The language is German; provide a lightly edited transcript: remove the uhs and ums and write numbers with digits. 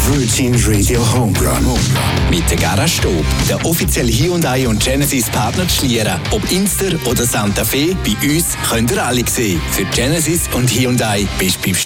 Virgin Radio Homerun. Mit der Garage Stob, der offizielle Hyundai und Genesis Partner zu Schlieren. Ob Inster oder Santa Fe, bei uns könnt ihr alle sehen. Für Genesis und Hyundai bist du beim